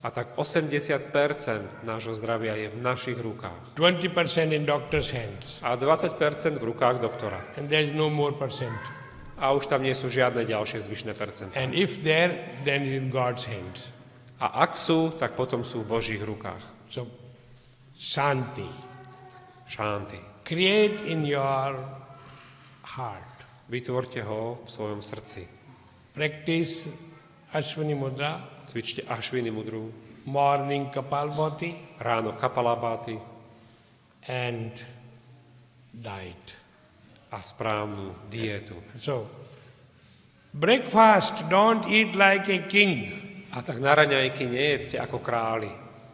A tak 80% nášho zdravia je v našich rukách. 20% in doctor's hands. A 20% v rukách doktora. And there is no more percent. A už tam nie sú žiadne ďalšie zvyšné percentá. And if there, then it's in God's hands. A ak sú, tak potom sú v Božích rukách. So, Shanti. Šánty. Create in your heart. Vytvorte ho v svojom srdci. Practice Ashwini Mudra. Cvičte Ašvini mudru, Morning Kapalbhati. ráno Kapalabhati And diet. a správnu dietu. So, breakfast, don't eat like a king. A tak na raňajky nejedzte ako králi.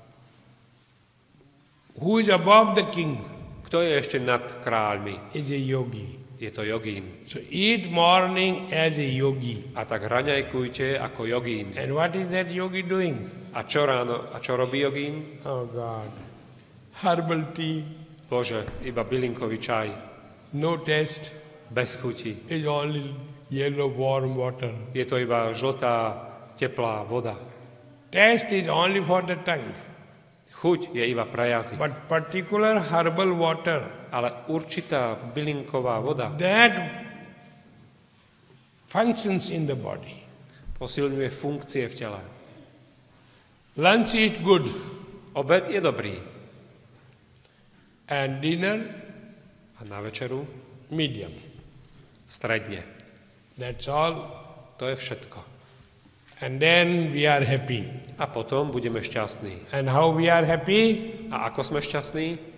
Who is above the king Kto je ešte nad kráľmi? is a yogi. Je to jogín. So eat morning as a yogi. A tak raňajkujte ako jogín. And what is that yogi doing? A čo ráno? A čo robí jogín? Oh God. Herbal tea, Bože, iba bylinkový čaj, no taste, bez chuti. is only yellow warm water. Je to iba žltá, teplá voda. Taste is only for the tongue. Chuť je iba pre jazyk. But particular herbal water, Ale určitá bylinková voda that functions in the body. posilňuje funkcie v tele. Lunch is good. Obed je dobrý. And dinner, A na večeru medium. stredne. That's all. To je všetko. And then we are happy. A potom budeme šťastní. And how we are happy? A ako sme šťastní?